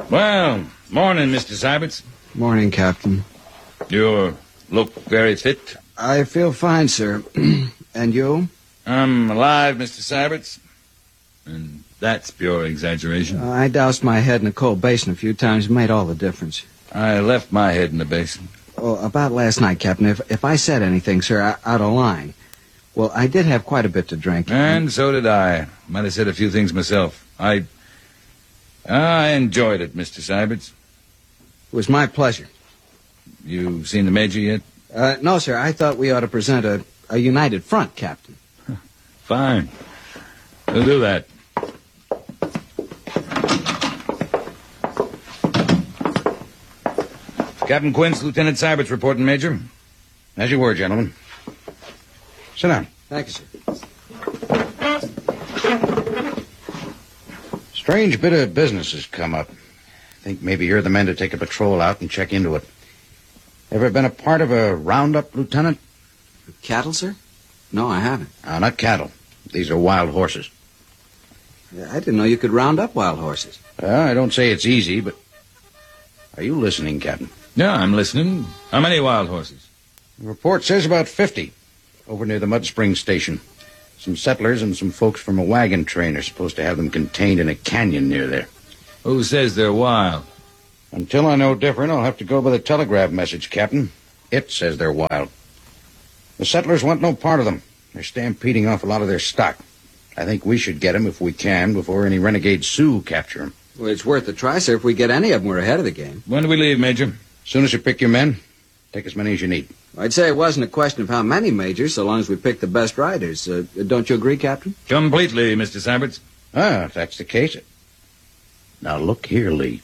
Well, morning, Mr. Syberts. Morning, Captain. You look very fit. I feel fine, sir. And you? I'm alive, Mr. Syberts. And that's pure exaggeration. I doused my head in a cold basin a few times. It made all the difference. I left my head in the basin. Oh, about last night, Captain. If I said anything, sir, out of line. Well, I did have quite a bit to drink. And so did I. Might have said a few things myself. I enjoyed it, Mr. Syberts. It was my pleasure. You seen the Major yet? No, sir. I thought we ought to present a united front, Captain. Fine. We'll do that. Captain Quince, Lieutenant Syberts reporting, Major. As you were, gentlemen. Sit down. Thank you, sir. Strange bit of business has come up. Think maybe you're the men to take a patrol out and check into it. Ever been a part of a roundup, Lieutenant? Cattle, sir? No, I haven't. Not cattle. These are wild horses. I didn't know you could round up wild horses. I don't say it's easy, but... Are you listening, Captain? Yeah, I'm listening. How many wild horses? The report says about 50. Over near the Mud Springs station. Some settlers and some folks from a wagon train are supposed to have them contained in a canyon near there. Who says they're wild? Until I know different, I'll have to go by the telegraph message, Captain. It says they're wild. The settlers want no part of them. They're stampeding off a lot of their stock. I think we should get them if we can before any renegade Sioux capture them. Well, it's worth a try, sir. If we get any of them, we're ahead of the game. When do we leave, Major? As soon as you pick your men, take as many as you need. I'd say it wasn't a question of how many, Major, so long as we pick the best riders. Don't you agree, Captain? Completely, Mr. Syberts. If that's the case. Now, look here, Lee.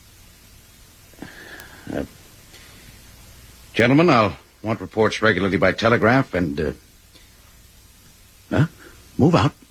Gentlemen, I'll want reports regularly by telegraph and... Move out.